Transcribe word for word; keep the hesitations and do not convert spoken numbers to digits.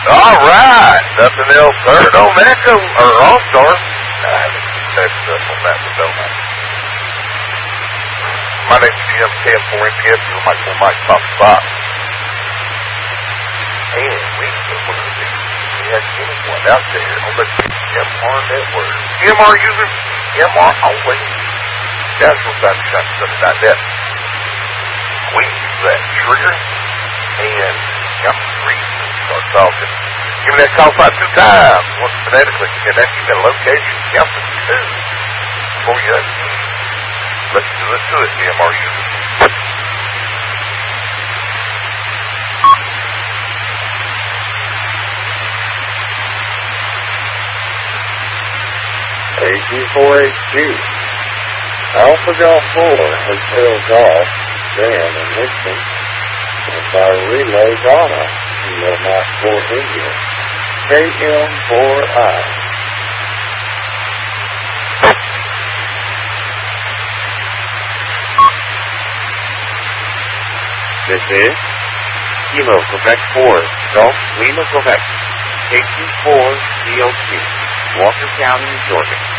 All right. Nothing else heard on Echo or All-Star. I haven't touched up on that one, don't I? My name's Jim, K M four M P S, you're Mike four Mike, Pop Spot. And we we had anyone out there on the M R network. M R users, M R only. That's what's out shot stuff like that. We use that trigger and count to three and start talking. Give me that call five two times. Once phonetically, and then give me a location, count to two. Before you unmute. Let's do it to it, M R users. A G four H Q. Alpha Golf four, Hotel Golf, Dan and Nixon, and by relay Donna, Kilo Mach four India, K M four I. This is Kilo Quebec four, Golf Lima Quebec, K Q four D O Q, Walker County, Georgia.